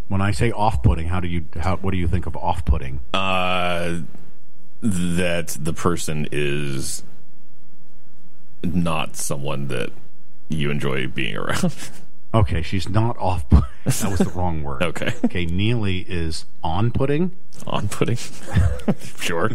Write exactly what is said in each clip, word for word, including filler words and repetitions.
When I say off-putting, how do you how what do you think of off-putting? Uh, that the person is not someone that you enjoy being around. Okay, she's not off-putting. That was the wrong word. Okay. Okay, Neely is on-putting? On-putting? Sure.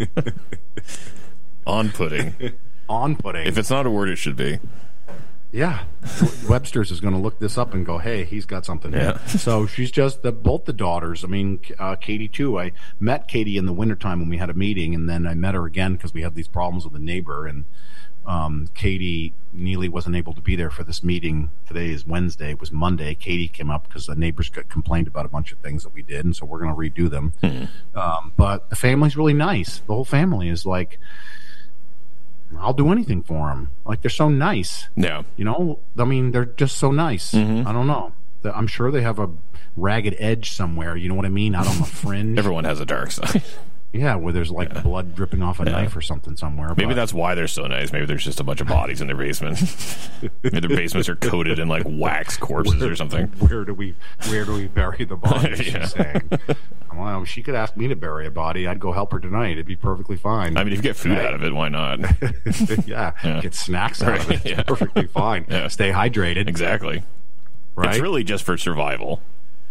On-putting. On-putting. If it's not a word, it should be. Yeah. Webster's is going to look this up and go, hey, he's got something Yeah. here. So she's just, the, both the daughters, I mean, uh, Katie too. I met Katie in the wintertime when we had a meeting, and then I met her again because we had these problems with a neighbor, and um, Katie Neely wasn't able to be there for this meeting. Today is Wednesday. It was Monday. Katie came up because the neighbors got complained about a bunch of things that we did, and so we're going to redo them. Mm-hmm. Um, but the family's really nice. The whole family is like, I'll do anything for them. Like, they're so nice. Yeah. You know, I mean, they're just so nice. Mm-hmm. I don't know. I'm sure they have a ragged edge somewhere. You know what I mean? Out on the fringe. Everyone has a dark side. Yeah, where there's like yeah. blood dripping off a yeah. knife or something somewhere. Maybe but. that's why they're so nice. Maybe there's just a bunch of bodies in their basement. Maybe their basements are coated in like wax corpses where, or something. Where do we where do we bury the bodies? yeah. She's saying. Well, she could ask me to bury a body. I'd go help her tonight. It'd be perfectly fine. I mean, if you get food right. out of it, why not? yeah. yeah, get snacks out right. of it. Yeah. Perfectly fine. Yeah. Stay hydrated. Exactly. Right. It's really just for survival.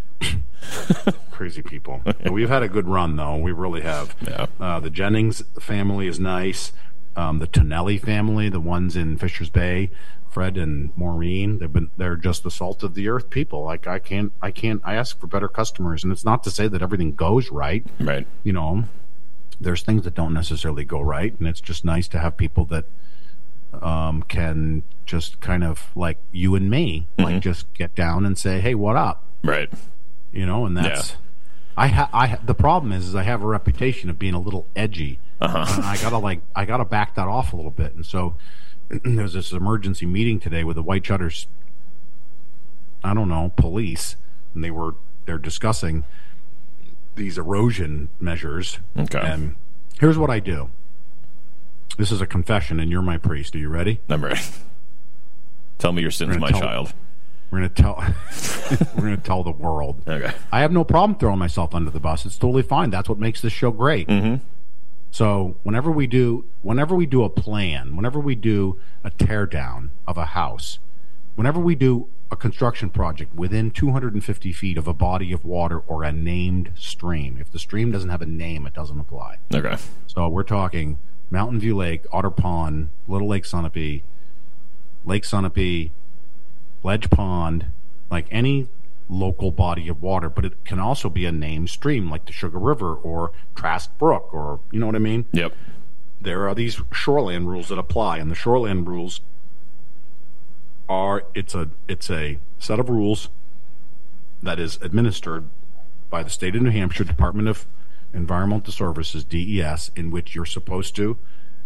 Crazy people. We've had a good run, though. We really have. Yeah. Uh, the Jennings family is nice. Um, the Tonelli family, the ones in Fishers Bay, Fred and Maureen, they've been they're just the salt of the earth people. Like I can't I can't I ask for better customers, and it's not to say that everything goes right. Right. You know, there's things that don't necessarily go right, and it's just nice to have people that um, can just kind of like you and me, mm-hmm. like just get down and say, "Hey, what up?" Right. You know, and that's yeah. I ha- I ha- the problem is, is I have a reputation of being a little edgy, uh-huh. and I gotta like I gotta back that off a little bit. And so there's this emergency meeting today with the White Shutters, I don't know, police, and they were they're discussing these erosion measures. Okay. And here's what I do. This is a confession, and you're my priest. Are you ready? I'm ready. Tell me your sins, my tell- child. We're gonna tell. we're gonna tell the world. Okay. I have no problem throwing myself under the bus. It's totally fine. That's what makes this show great. Mm-hmm. So whenever we do, whenever we do a plan, whenever we do a tear down of a house, whenever we do a construction project within two hundred fifty feet of a body of water or a named stream, if the stream doesn't have a name, it doesn't apply. Okay. So we're talking Mountain View Lake, Otter Pond, Little Lake Sunapee, Lake Sunapee, Ledge Pond, like any local body of water, but it can also be a named stream like the Sugar River or Trask Brook, or you know what I mean? Yep. There are these shoreland rules that apply, and the shoreland rules are it's a it's a set of rules that is administered by the state of New Hampshire Department of Environmental Services, D E S, in which you're supposed to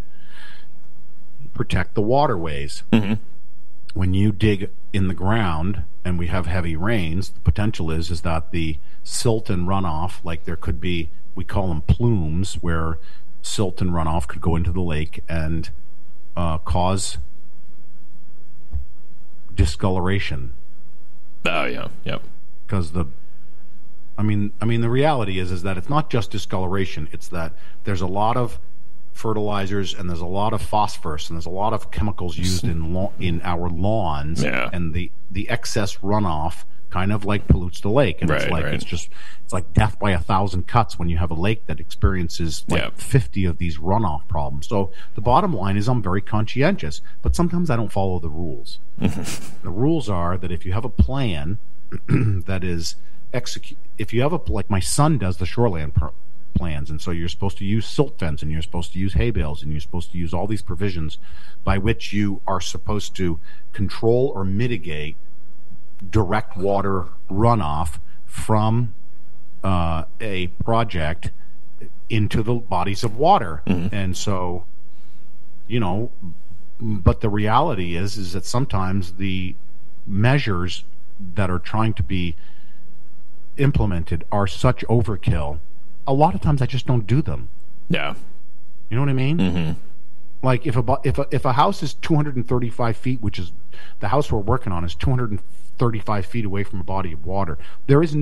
protect the waterways. Mm-hmm. When you dig in the ground and we have heavy rains, the potential is is that the silt and runoff, like there could be, we call them plumes, where silt and runoff could go into the lake and uh, cause discoloration. Oh yeah, yep. Because the, I mean, I mean the reality is is that it's not just discoloration; it's that there's a lot of fertilizers and there's a lot of phosphorus and there's a lot of chemicals used in la- in our lawns, yeah. and the the excess runoff kind of like pollutes the lake, and right, it's like right. it's just it's like death by a thousand cuts when you have a lake that experiences like yep. fifty of these runoff problems. So the bottom line is I'm very conscientious, but sometimes I don't follow the rules. The rules are that if you have a plan that is execute, if you have a like my son does the shoreland pro- plans, and so you're supposed to use silt fence, and you're supposed to use hay bales, and you're supposed to use all these provisions by which you are supposed to control or mitigate direct water runoff from uh, a project into the bodies of water. Mm-hmm. And so, you know, but the reality is is that sometimes the measures that are trying to be implemented are such overkill. A lot of times I just don't do them. Yeah. You know what I mean? Mm-hmm. Like if a if a if a house is two hundred thirty-five feet, which is the house we're working on is two hundred thirty-five feet away from a body of water, there is